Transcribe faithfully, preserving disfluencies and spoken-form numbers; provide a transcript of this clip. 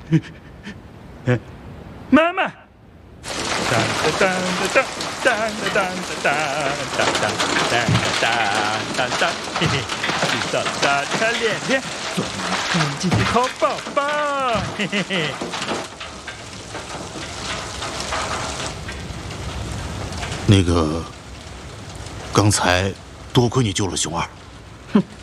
妈妈。当当当当当当当当当当当当当，嘿嘿，制造大车练练，做干净的好宝宝，嘿嘿嘿。 那个，刚才多亏你救了熊二。哼。